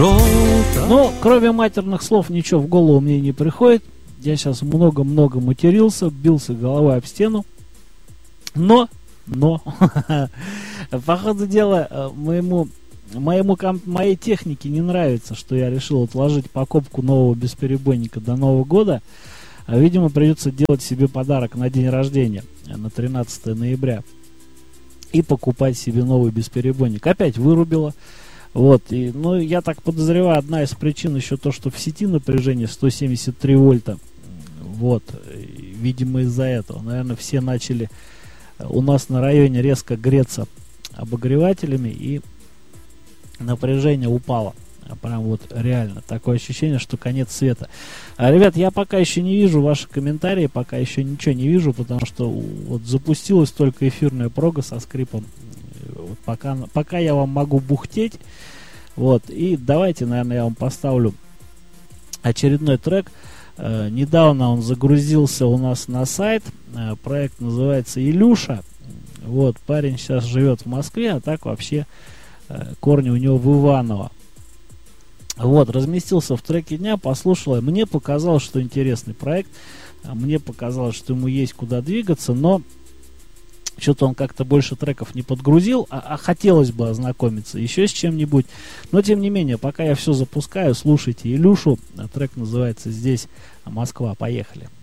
Но кроме матерных слов ничего в голову мне не приходит. Я сейчас много-много матерился, бился головой об стену. Но, по ходу дела, моей технике не нравится, что я решил отложить покупку нового бесперебойника до Нового года. Видимо, придется делать себе подарок на день рождения, на 13 ноября. И покупать себе новый бесперебойник. Опять вырубило. Вот, я так подозреваю, одна из причин еще то, что в сети напряжение 173 вольта. Вот, видимо, из-за этого. Наверное, все начали у нас на районе резко греться обогревателями, и напряжение упало. Прям вот реально. Такое ощущение, что конец света. Ребят, я пока еще не вижу ваши комментарии, пока еще ничего не вижу, потому что вот запустилась только эфирная прога со скрипом. Вот пока я вам могу бухтеть. Вот, и давайте, наверное, я вам поставлю очередной трек. Недавно он загрузился у нас на сайт. Проект называется Илюша. Вот, парень сейчас живет в Москве, а так вообще корни у него в Иваново. Вот, разместился в треке дня, послушал. Мне показалось, что интересный проект. Мне показалось, что ему есть куда двигаться, но что-то он как-то больше треков не подгрузил, а хотелось бы ознакомиться еще с чем-нибудь. Но, тем не менее, пока я все запускаю, слушайте Илюшу. Трек называется «Здесь Москва». Поехали.